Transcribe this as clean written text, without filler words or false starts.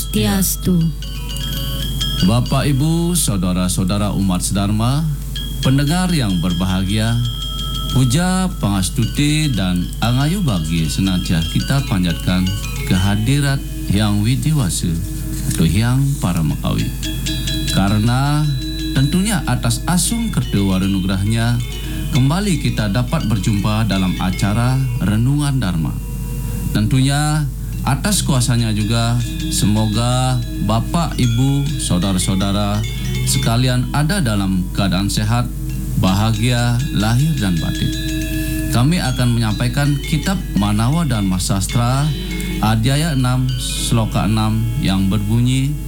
Swastiastu. Bapak, Ibu, saudara-saudara umat sedharma, pendengar yang berbahagia, puja, pangastuti, dan angayu bagi senantiasa kita panjatkan kehadirat Hyang Widiwasa atau Hyang Paramakawi. Karena tentunya atas asung kerdewarenugrahnya, kembali kita dapat berjumpa dalam acara Renungan Dharma. Tentunya atas kuasanya juga, semoga Bapak, Ibu, saudara-saudara sekalian ada dalam keadaan sehat, bahagia, lahir dan batin. Kami akan menyampaikan kitab Manawa Dharma Sastra Adhyaya 6 Sloka 6 yang berbunyi,